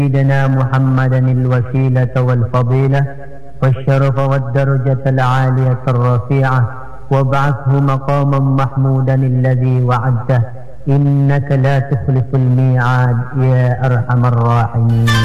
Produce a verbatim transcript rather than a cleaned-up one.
سيدنا محمدا الوسيلة والفضيلة والشرف والدرجة العالية الرفيعة وابعثه مقاما محمودا الذي وعدته إنك لا تخلف الميعاد يا أرحم الراحمين.